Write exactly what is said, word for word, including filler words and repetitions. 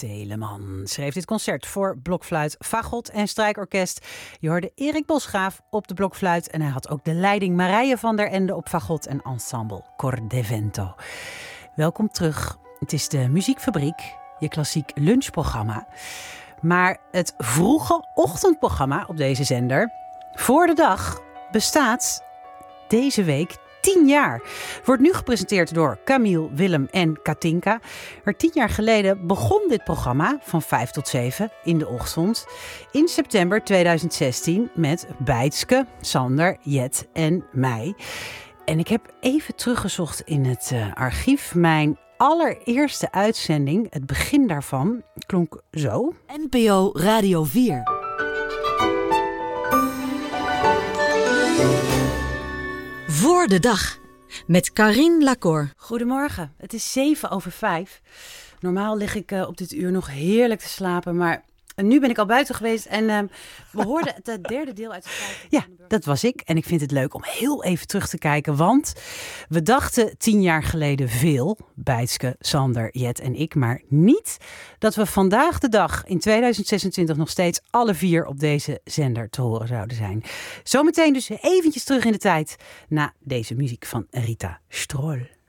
Telemann schreef dit concert voor blokfluit, fagot en strijkorkest. Je hoorde Erik Bosgraaf op de blokfluit en hij had ook de leiding Marije van der Ende op fagot en ensemble Cor de Vento. Welkom terug. Het is de Muziekfabriek, je klassiek lunchprogramma. Maar het vroege ochtendprogramma op deze zender, Voor de Dag, bestaat deze week tien jaar. Wordt nu gepresenteerd door Camille, Willem en Katinka. Maar tien jaar geleden begon dit programma van vijf tot zeven in de ochtend. In september tweeduizend zestien met Bijtske, Sander, Jet en mij. En ik heb even teruggezocht in het uh, archief. Mijn allereerste uitzending, het begin daarvan, klonk zo. N P O Radio vier. Voor de Dag met Karine Lacor. Goedemorgen, het is zeven over vijf. Normaal lig ik uh, op dit uur nog heerlijk te slapen, maar nu ben ik al buiten geweest en uh, we hoorden het uh, derde deel uit de vijf. Ja, dat was ik en ik vind het leuk om heel even terug te kijken, want we dachten tien jaar geleden veel, Bijtske, Sander, Jet en ik, maar niet dat we vandaag de dag in tweeduizend zesentwintig nog steeds alle vier op deze zender te horen zouden zijn. Zometeen dus eventjes terug in de tijd na deze muziek van Rita Stroll.